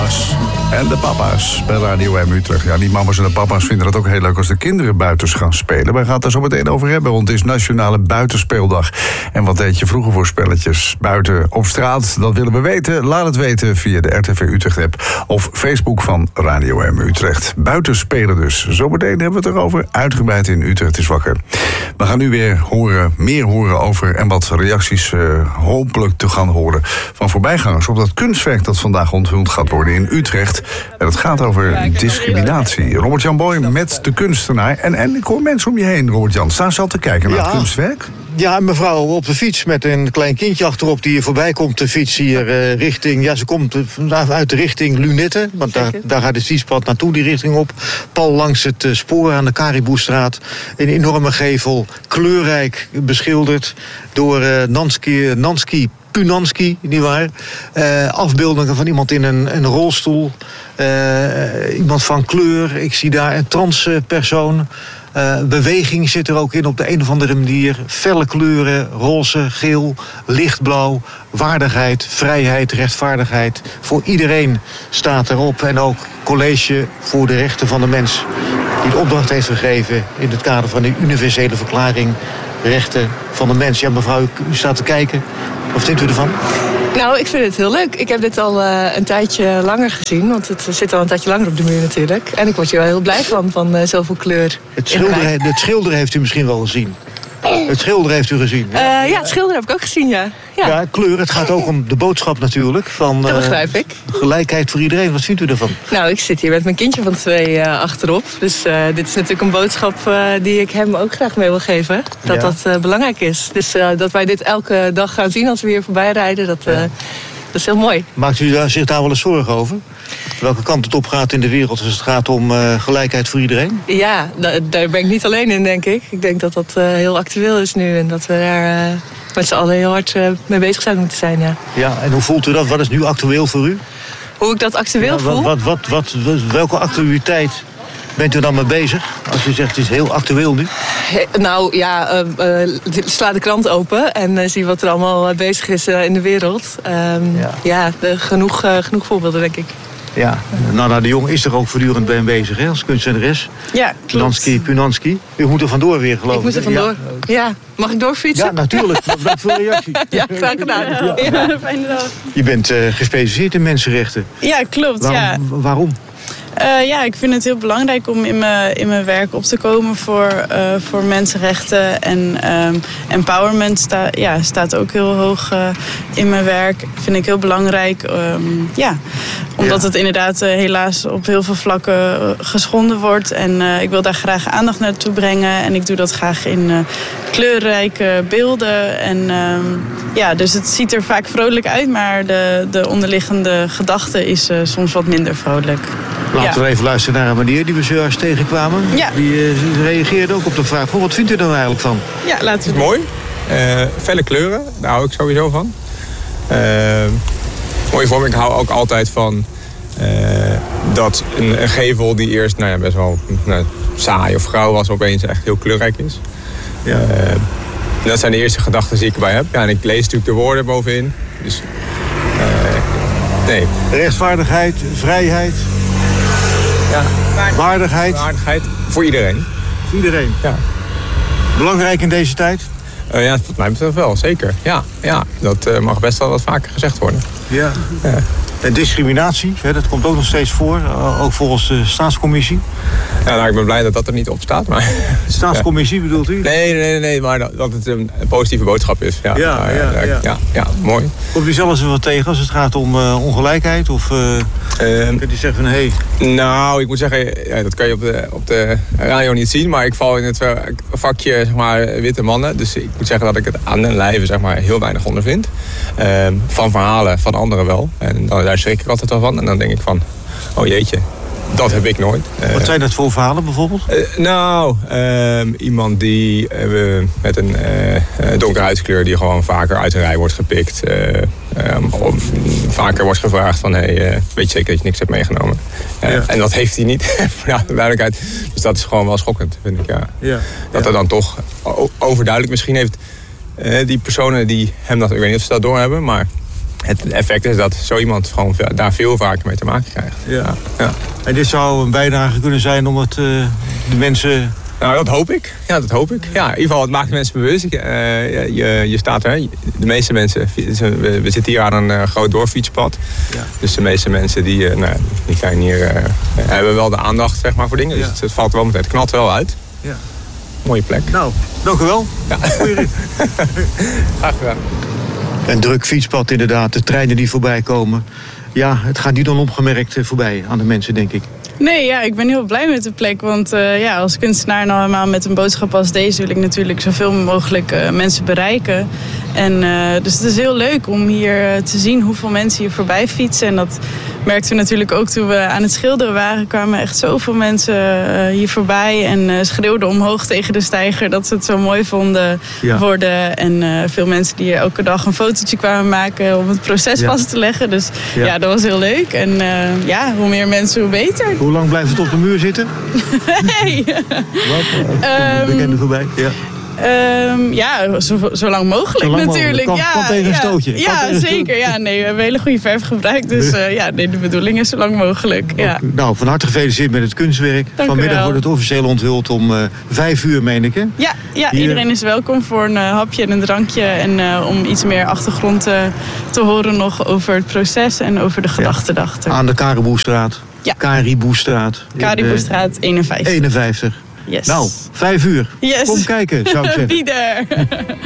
mama's en de papa's bij Radio M Utrecht. Ja, die mama's en de papa's vinden het ook heel leuk als de kinderen buitens gaan spelen. Wij gaan het er zo meteen over hebben, want het is Nationale Buitenspeeldag. En wat deed je vroeger voor spelletjes buiten op straat? Dat willen we weten. Laat het weten via de RTV Utrecht app of Facebook van Radio M Utrecht. Buitenspelen dus. Zometeen hebben we het erover. Uitgebreid in Utrecht is wakker. We gaan nu weer meer horen over en wat reacties hopelijk te gaan horen van voorbijgangers op dat kunstwerk dat vandaag onthuld gaat worden in Utrecht. En het gaat over discriminatie. Robert-Jan Boy met de kunstenaar. En ik hoor mensen om je heen, Robert-Jan. Staan ze al te kijken naar het kunstwerk? Ja, een mevrouw op de fiets met een klein kindje achterop die hier voorbij komt. De fiets hier richting, ze komt uit de richting Lunette. Want daar gaat het fietspad naartoe, die richting op. Pal langs het spoor aan de Cariboustraat. Een enorme gevel, kleurrijk beschilderd door Nansky Punanski, nietwaar. Afbeeldingen van iemand in een rolstoel. Iemand van kleur. Ik zie daar een transpersoon. Beweging zit er ook in op de een of andere manier. Felle kleuren, roze, geel, lichtblauw. Waardigheid, vrijheid, rechtvaardigheid. Voor iedereen staat erop. En ook college voor de rechten van de mens. Die de opdracht heeft gegeven in het kader van de universele verklaring. Rechten van de mens. Ja, mevrouw, u staat te kijken. Wat vindt u ervan? Nou, ik vind het heel leuk. Ik heb dit al een tijdje langer gezien. Want het zit al een tijdje langer op de muur natuurlijk. En ik word hier wel heel blij van zoveel kleur. Het schilderen heeft u misschien wel gezien. Het schilder heeft u gezien? Ja, het schilder heb ik ook gezien, ja. Ja, kleur. Het gaat ook om de boodschap natuurlijk. Van, dat begrijp ik. Gelijkheid voor iedereen. Wat vindt u ervan? Nou, ik zit hier met mijn kindje van 2 achterop. Dus dit is natuurlijk een boodschap die ik hem ook graag mee wil geven. Dat belangrijk is. Dus dat wij dit elke dag gaan zien als we hier voorbij rijden, dat is heel mooi. Maakt u zich daar wel eens zorgen over? Welke kant het op gaat in de wereld als het gaat om gelijkheid voor iedereen? Ja, daar ben ik niet alleen in, denk ik. Ik denk dat dat heel actueel is nu en dat we daar met z'n allen heel hard mee bezig zouden moeten zijn. Ja. Ja, en hoe voelt u dat? Wat is nu actueel voor u? Hoe ik dat actueel voel? Welke actualiteit bent u dan mee bezig? Als u zegt het is heel actueel nu. Nou ja, sla de krant open en zie wat er allemaal bezig is in de wereld. Genoeg voorbeelden, denk ik. Ja, Nana de Jong is er ook voortdurend bij bezig, hè, als kunstenares. Ja, Punanski. U moet er vandoor weer, geloof ik. Ik moet er vandoor. Ja. Mag ik doorfietsen? Ja, natuurlijk. Bedankt voor de reactie. Ja, graag gedaan. Ja, fijne dag. Je bent gespecialiseerd in mensenrechten. Ja, klopt. Waarom? Ik vind het heel belangrijk om in mijn werk op te komen voor mensenrechten. En empowerment staat ook heel hoog in mijn werk. Vind ik heel belangrijk. Omdat het inderdaad helaas op heel veel vlakken geschonden wordt. En ik wil daar graag aandacht naartoe brengen. En ik doe dat graag in kleurrijke beelden. En dus het ziet er vaak vrolijk uit. Maar de onderliggende gedachte is soms wat minder vrolijk. Laten we even luisteren naar een meneer die we zojuist tegenkwamen. Ja. Die reageerde ook op de vraag. Wat vindt u er nou eigenlijk van? Ja, laten we. Mooi. Felle kleuren, daar hou ik sowieso van. Mooie vorm. Ik hou ook altijd van dat een gevel die eerst best wel saai of grauw was, opeens echt heel kleurrijk is. Ja. Dat zijn de eerste gedachten die ik erbij heb. Ja, en ik lees natuurlijk de woorden bovenin. Dus, nee. Rechtvaardigheid, vrijheid. Ja. Waardigheid. Waardigheid voor iedereen. Voor iedereen. Ja. Belangrijk in deze tijd? Wat mij betreft wel, zeker. Ja, dat mag best wel wat vaker gezegd worden. Ja. En discriminatie, dat komt ook nog steeds voor, ook volgens de staatscommissie. Ja, ik ben blij dat dat er niet op staat. Maar... De staatscommissie bedoelt u? Nee, maar dat het een positieve boodschap is. Ja, mooi. Komt u zelfs wat tegen als het gaat om ongelijkheid? Of kunt u zeggen van hey? Nou, ik moet zeggen, dat kan je op de radio niet zien, maar ik val in het vakje witte mannen. Dus ik moet zeggen dat ik het aan den lijve heel weinig ondervind. Van verhalen van anderen wel. En daar schrik ik altijd wel van. En dan denk ik van, oh jeetje, dat heb ik nooit. Wat zijn dat voor verhalen bijvoorbeeld? Iemand die met een donkere huidskleur die gewoon vaker uit een rij wordt gepikt. Vaker wordt gevraagd van, weet je zeker dat je niks hebt meegenomen? En dat heeft hij niet, voor de duidelijkheid. Dus dat is gewoon wel schokkend, vind ik. Dat er dan toch overduidelijk misschien heeft die personen die hem dat, ik weet niet of ze dat doorhebben, maar het effect is dat zo iemand gewoon daar veel vaker mee te maken krijgt. Ja. Ja. En dit zou een bijdrage kunnen zijn om het de mensen... Nou, dat hoop ik. Ja, dat hoop ik. Ja, in ieder geval, het maakt mensen bewust. Je staat er. De meeste mensen... We zitten hier aan een groot doorfietspad. Ja. Dus de meeste mensen die zijn hier... hebben wel de aandacht, zeg maar, voor dingen. Dus het valt wel meteen. Het knalt wel uit. Ja. Mooie plek. Nou, dank u wel. Ja. Goeie rit. Graag gedaan. Een druk fietspad inderdaad. De treinen die voorbij komen. Ja, het gaat niet onopgemerkt voorbij aan de mensen, denk ik. Nee, ja, ik ben heel blij met de plek. Want als kunstenaar normaal met een boodschap als deze... wil ik natuurlijk zoveel mogelijk mensen bereiken. En dus het is heel leuk om hier te zien hoeveel mensen hier voorbij fietsen. En dat merkten we natuurlijk ook toen we aan het schilderen waren. Kwamen echt zoveel mensen hier voorbij. En schreeuwden omhoog tegen de steiger dat ze het zo mooi vonden worden. En veel mensen die elke dag een fotootje kwamen maken om het proces vast te leggen. Dus ja, dat was heel leuk. En hoe meer mensen, hoe beter. Hoe lang blijft het op de muur zitten? Hey. Wat? Bekende voorbij. Ja. Zo lang mogelijk natuurlijk. Kan tegen een stootje. Ja, zeker. Ja, nee, we hebben hele goede verf gebruikt. Dus de bedoeling is zo lang mogelijk. Ja. Nou, van harte gefeliciteerd met het kunstwerk. Vanmiddag wordt het officieel onthuld om 5:00, meen ik, hè? Ja, iedereen is welkom voor een hapje en een drankje. En om iets meer achtergrond te horen nog over het proces en over de gedachten erachter. Aan de Kariboestraat. Ja. Kariboestraat. Kariboestraat 51. 51. Yes. Nou, 5:00. Yes. Kom kijken, zou ik zeggen. Wie daar?